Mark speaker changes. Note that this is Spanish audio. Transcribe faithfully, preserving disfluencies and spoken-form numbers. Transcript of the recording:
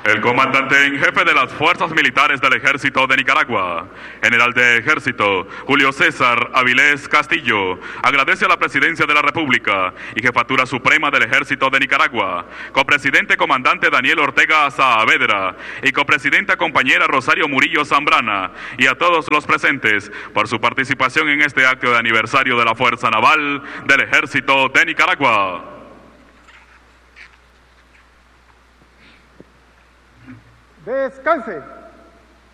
Speaker 1: El comandante en jefe de las Fuerzas Militares del Ejército de Nicaragua, General de Ejército Julio César Avilés Castillo, agradece a la Presidencia de la República y Jefatura Suprema del Ejército de Nicaragua, copresidente comandante Daniel Ortega Saavedra y copresidenta compañera Rosario Murillo Zambrana, y a todos los presentes por su participación en este acto de aniversario de la Fuerza Naval del Ejército de Nicaragua.
Speaker 2: Descanse.